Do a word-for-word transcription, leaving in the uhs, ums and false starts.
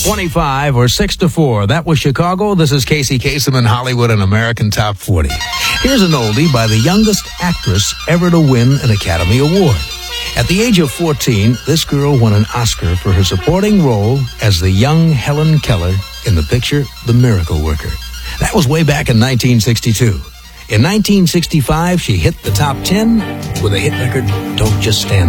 twenty-five or six to four. That was Chicago. This is Casey Kasem in Hollywood and American Top forty. Here's an oldie by the youngest actress ever to win an Academy Award. At the age of fourteen, this girl won an Oscar for her supporting role as the young Helen Keller in the picture The Miracle Worker. That was way back in nineteen sixty-two. In nineteen sixty-five, she hit the top ten with a hit record, Don't Just Stand